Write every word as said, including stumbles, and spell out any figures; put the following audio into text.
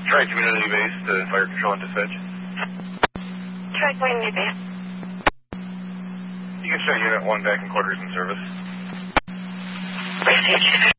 Tri Community Base to Fire Control and Dispatch. Tri Community Base. You can show Unit one back in quarters in service. Received.